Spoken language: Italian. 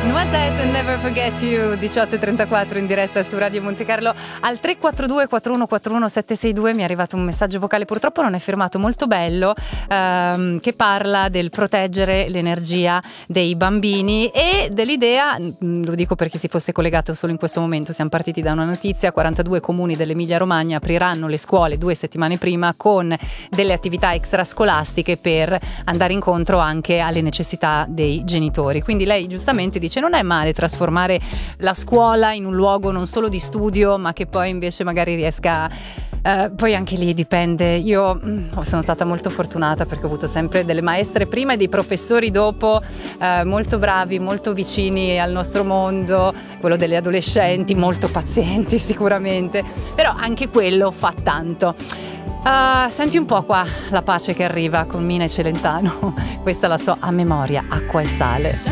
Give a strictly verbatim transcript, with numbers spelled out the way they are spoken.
Noisette, Never Forget You, diciotto e trentaquattro in diretta su Radio Monte Carlo. Al tre quattro due quattro uno quattro uno sette sei due mi è arrivato un messaggio vocale, purtroppo non è firmato, molto bello, ehm, che parla del proteggere l'energia dei bambini e dell'idea, lo dico perché si fosse collegato solo in questo momento, siamo partiti da una notizia: quarantadue comuni dell'Emilia Romagna apriranno le scuole due settimane prima con delle attività extrascolastiche per andare incontro anche alle necessità dei genitori. Quindi lei giustamente dice: non è male trasformare la scuola in un luogo non solo di studio, ma che poi invece magari riesca, eh, poi anche lì dipende. Io mh, sono stata molto fortunata perché ho avuto sempre delle maestre prima e dei professori dopo, eh, molto bravi, molto vicini al nostro mondo, quello delle adolescenti, molto pazienti sicuramente, però anche quello fa tanto. Uh, senti un po' qua la pace che arriva con Mina e Celentano, questa la so a memoria, Acqua e Sale.